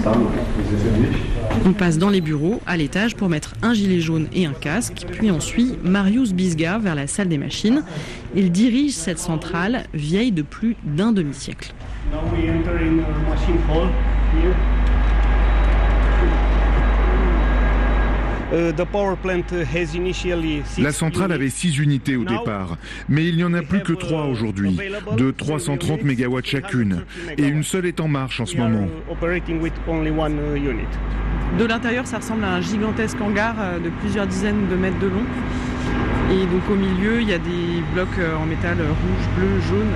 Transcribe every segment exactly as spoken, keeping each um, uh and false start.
On passe dans les bureaux, à l'étage, pour mettre un gilet jaune et un casque. Puis on suit Marius Bizga vers la salle des machines. Il dirige cette centrale vieille de plus d'un demi-siècle. La centrale avait six unités au départ, mais il n'y en a plus que trois aujourd'hui, de trois cent trente mégawatts chacune, et une seule est en marche en ce moment. De l'intérieur, ça ressemble à un gigantesque hangar de plusieurs dizaines de mètres de long. Et donc au milieu, il y a des blocs en métal rouge, bleu, jaune.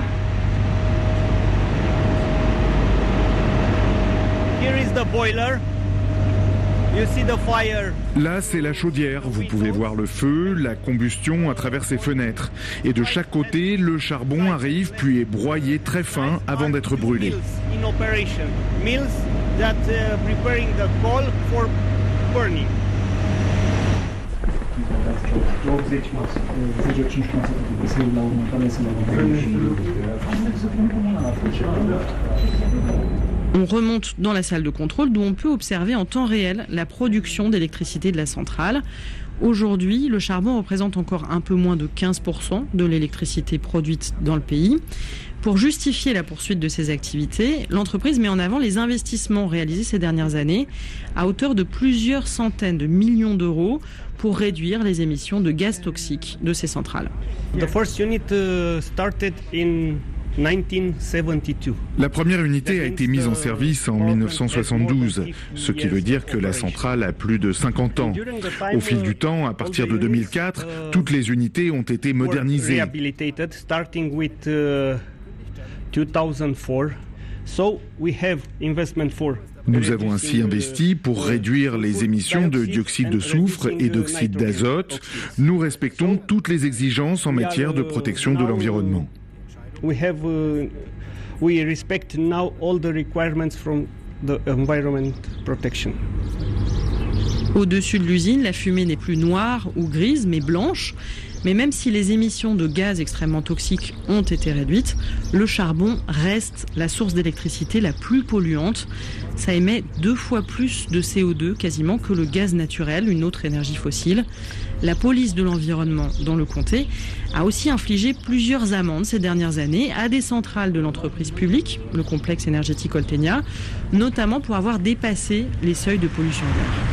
Here is the boiler. You see the fire. Là, c'est la chaudière. Vous pouvez voir le feu, la combustion à travers ces fenêtres. Et de chaque côté, le charbon arrive puis est broyé très fin avant d'être brûlé. In operation, mills that uh, preparing the coal for burning. On remonte dans la salle de contrôle d'où on peut observer en temps réel la production d'électricité de la centrale. Aujourd'hui, le charbon représente encore un peu moins de quinze pour cent de l'électricité produite dans le pays. Pour justifier la poursuite de ces activités, l'entreprise met en avant les investissements réalisés ces dernières années à hauteur de plusieurs centaines de millions d'euros pour réduire les émissions de gaz toxiques de ces centrales. The first unit uh, started in nineteen seventy-two. La première unité a été mise en service en mille neuf cent soixante-douze, ce qui veut dire que la centrale a plus de cinquante ans. Au fil du temps, à partir de deux mille quatre, toutes les unités ont été modernisées. Starting with uh, two thousand four. So we have investment for Nous avons ainsi investi pour réduire les émissions de dioxyde de soufre et d'oxyde d'azote. Nous respectons toutes les exigences en matière de protection de l'environnement. We have, uh, we respect now all the requirements from the environment protection. Au-dessus de l'usine, la fumée n'est plus noire ou grise, mais blanche. Mais même si les émissions de gaz extrêmement toxiques ont été réduites, le charbon reste la source d'électricité la plus polluante. Ça émet deux fois plus de C O deux quasiment que le gaz naturel, une autre énergie fossile. La police de l'environnement dans le comté a aussi infligé plusieurs amendes ces dernières années à des centrales de l'entreprise publique, le complexe énergétique Oltenia, notamment pour avoir dépassé les seuils de pollution d'air.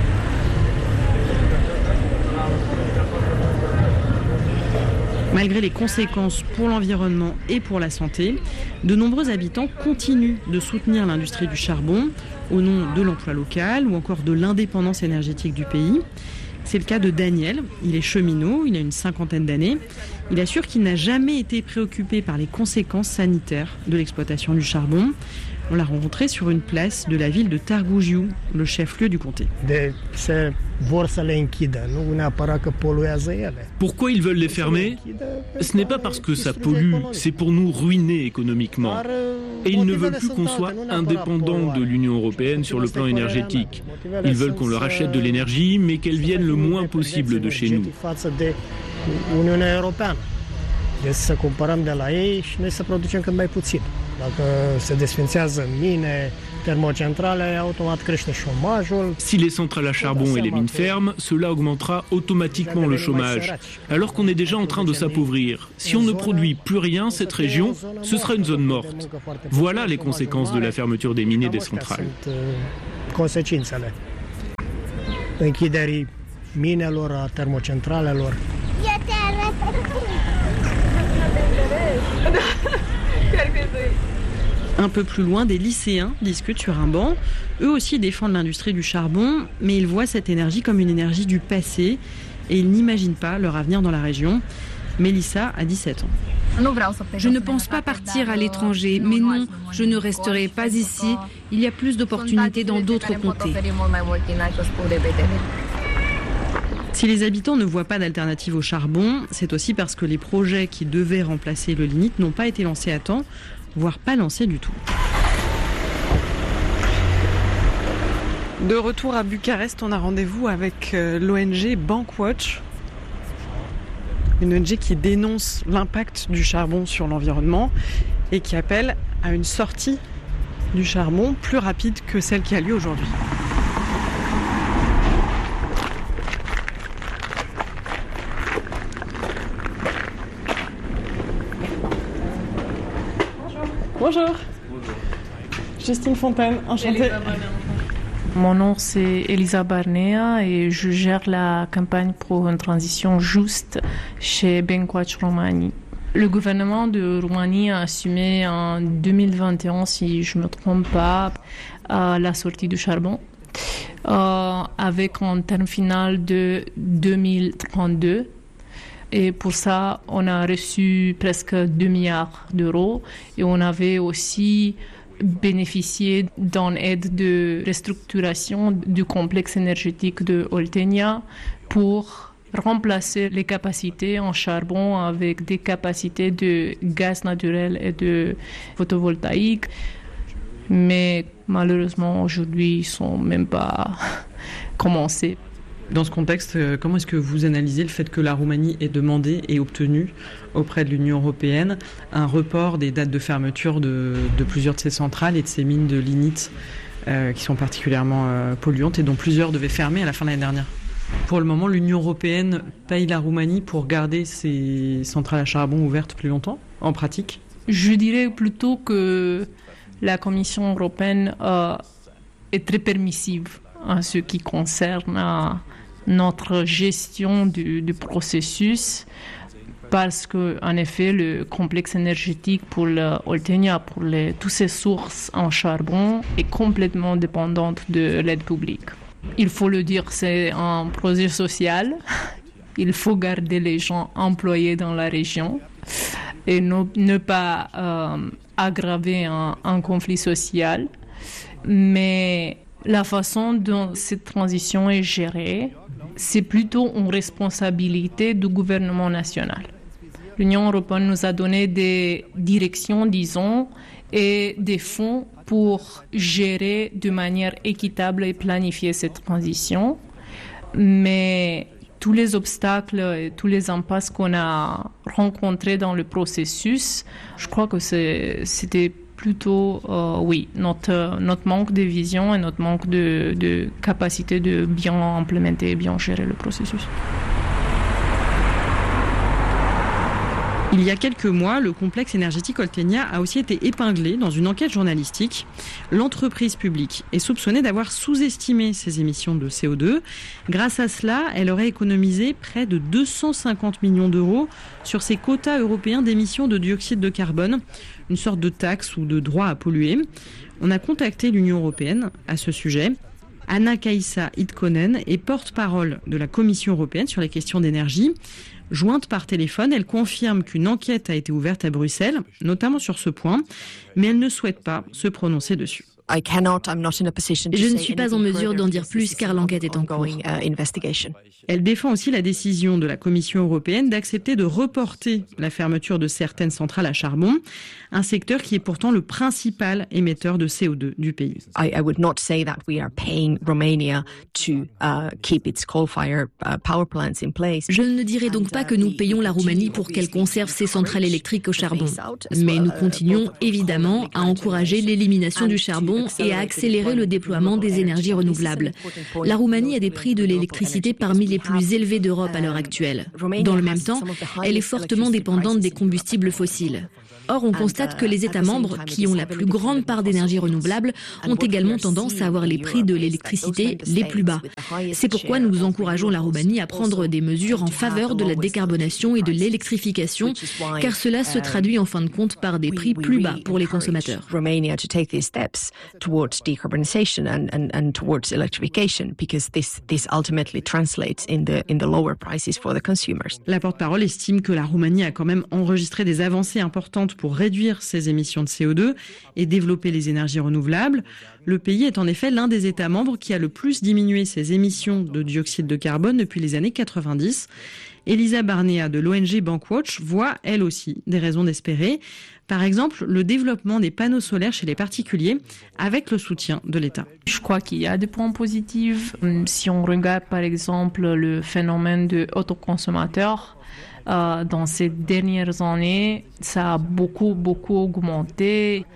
Malgré les conséquences pour l'environnement et pour la santé, de nombreux habitants continuent de soutenir l'industrie du charbon au nom de l'emploi local ou encore de l'indépendance énergétique du pays. C'est le cas de Daniel, il est cheminot, il a une cinquantaine d'années. Il assure qu'il n'a jamais été préoccupé par les conséquences sanitaires de l'exploitation du charbon. On l'a rencontré sur une place de la ville de Târgu, le chef-lieu du comté. Pourquoi ils veulent les fermer ? Ce n'est pas parce que ça pollue, c'est pour nous ruiner économiquement. Et ils ne veulent plus qu'on soit indépendant de l'Union européenne sur le plan énergétique. Ils veulent qu'on leur achète de l'énergie, mais qu'elle vienne le moins possible de chez nous. Deci să cumpărăm de la ei și noi să producem cât mai puțin. Dacă se desfințează mine, termocentrale, automat crește șomajul. Si les centrales à charbon et les mines ferment, cela augmentera automatiquement le chômage, alors qu'on est déjà en train de s'appauvrir. Si on ne produit plus rien, cette région, ce sera une zone morte. Voilà les conséquences de la fermeture des mines et des centrales. Consecințele închiderii minelor, a termocentralelor. Un peu plus loin, des lycéens discutent sur un banc. Eux aussi défendent l'industrie du charbon, mais ils voient cette énergie comme une énergie du passé et ils n'imaginent pas leur avenir dans la région. Mélissa a dix-sept ans. Je ne pense pas partir à l'étranger, mais non, je ne resterai pas ici. Il y a plus d'opportunités dans d'autres comtés. Si les habitants ne voient pas d'alternative au charbon, c'est aussi parce que les projets qui devaient remplacer le lignite n'ont pas été lancés à temps, voire pas lancés du tout. De retour à Bucarest, on a rendez-vous avec l'O N G Bankwatch, une O N G qui dénonce l'impact du charbon sur l'environnement et qui appelle à une sortie du charbon plus rapide que celle qui a lieu aujourd'hui. Bonjour. Bonjour. Justine Fontaine, enchantée. Mon nom c'est Elisa Barnea et je gère la campagne pour une transition juste chez Bencoach Roumanie. Le gouvernement de Roumanie a assumé en deux mille vingt et un, si je ne me trompe pas, euh, la sortie du charbon euh, avec un terme final de deux mille trente-deux. Et pour ça, on a reçu presque deux milliards d'euros et on avait aussi bénéficié d'une aide de restructuration du complexe énergétique de Oltenia pour remplacer les capacités en charbon avec des capacités de gaz naturel et de photovoltaïque. Mais malheureusement, aujourd'hui, ils ne sont même pas commencés. Dans ce contexte, comment est-ce que vous analysez le fait que la Roumanie ait demandé et obtenu auprès de l'Union européenne un report des dates de fermeture de, de plusieurs de ces centrales et de ces mines de lignite euh, qui sont particulièrement euh, polluantes et dont plusieurs devaient fermer à la fin de l'année dernière? Pour le moment, l'Union européenne paye la Roumanie pour garder ces centrales à charbon ouvertes plus longtemps, en pratique? Je dirais plutôt que la Commission européenne euh, est très permissive en ce qui concerne euh, notre gestion du, du processus, parce que en effet le complexe énergétique pour l'Oltenia, pour les, toutes ces sources en charbon, est complètement dépendante de l'aide publique. Il faut le dire, c'est un projet social. Il faut garder les gens employés dans la région et ne, ne pas euh, aggraver un, un conflit social. Mais la façon dont cette transition est gérée, c'est plutôt une responsabilité du gouvernement national. L'Union européenne nous a donné des directions, disons, et des fonds pour gérer de manière équitable et planifier cette transition. Mais tous les obstacles et tous les impasses qu'on a rencontrés dans le processus, je crois que c'est, c'était plutôt, euh, oui, notre, notre manque de vision et notre manque de, de capacité de bien implémenter et bien gérer le processus. Il y a quelques mois, le complexe énergétique Oltenia a aussi été épinglé dans une enquête journalistique. L'entreprise publique est soupçonnée d'avoir sous-estimé ses émissions de C O deux. Grâce à cela, elle aurait économisé près de deux cent cinquante millions d'euros sur ses quotas européens d'émissions de dioxyde de carbone, une sorte de taxe ou de droit à polluer. On a contacté l'Union européenne à ce sujet. Anna-Kaisa Itkonen est porte-parole de la Commission européenne sur les questions d'énergie. Jointe par téléphone, elle confirme qu'une enquête a été ouverte à Bruxelles, notamment sur ce point, mais elle ne souhaite pas se prononcer dessus. Je ne suis pas en mesure d'en dire plus car l'enquête est en cours. Elle défend aussi la décision de la Commission européenne d'accepter de reporter la fermeture de certaines centrales à charbon, un secteur qui est pourtant le principal émetteur de C O deux du pays. Je ne dirais donc pas que nous payons la Roumanie pour qu'elle conserve ses centrales électriques au charbon, mais nous continuons évidemment à encourager l'élimination du charbon et à accélérer le déploiement des énergies renouvelables. La Roumanie a des prix de l'électricité parmi les plus élevés d'Europe à l'heure actuelle. Dans le même temps, elle est fortement dépendante des combustibles fossiles. Or, on constate que les États membres, qui ont la plus grande part d'énergie renouvelable, ont également tendance à avoir les prix de l'électricité les plus bas. C'est pourquoi nous encourageons la Roumanie à prendre des mesures en faveur de la décarbonation et de l'électrification, car cela se traduit en fin de compte par des prix plus bas pour les consommateurs. Towards decarbonisation and, and, and towards electrification, because this, this ultimately translates in the, in the lower prices for the consumers. La porte-parole estime que la Roumanie a quand même enregistré des avancées importantes pour réduire ses émissions de C O deux et développer les énergies renouvelables. Le pays est en effet l'un des États membres qui a le plus diminué ses émissions de dioxyde de carbone depuis les années quatre-vingt-dix. Elisa Barnea de l'O N G Bankwatch voit, elle aussi, des raisons d'espérer. Par exemple, le développement des panneaux solaires chez les particuliers avec le soutien de l'État. Je crois qu'il y a des points positifs. Si on regarde par exemple le phénomène de autoconsommateurs, euh, dans ces dernières années, ça a beaucoup, beaucoup augmenté.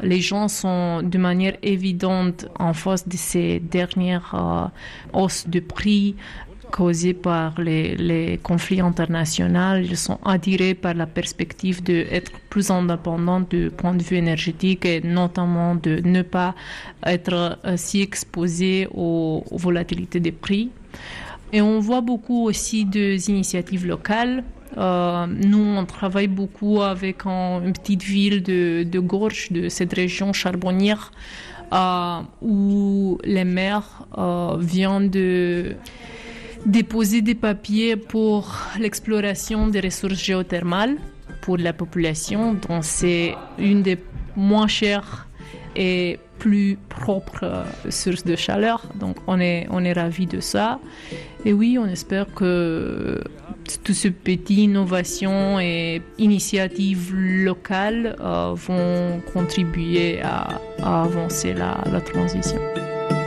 les gens sont de manière évidente en face de ces dernières euh, hausses de prix causées par les, les conflits internationaux. Ils sont attirés par la perspective d'être plus indépendants du point de vue énergétique et notamment de ne pas être euh, si exposés aux, aux volatilités des prix. Et on voit beaucoup aussi des initiatives locales. Euh, nous, on travaille beaucoup avec un, une petite ville de, de Gorj, de cette région charbonnière, euh, où les maires euh, viennent de déposer des papiers pour l'exploration des ressources géothermales pour la population. Donc, c'est une des moins chères et plus propres sources de chaleur. Donc, on est, on est ravis de ça. Et oui, on espère que toutes ces petites innovations et initiatives locales euh, vont contribuer à, à avancer la, la transition.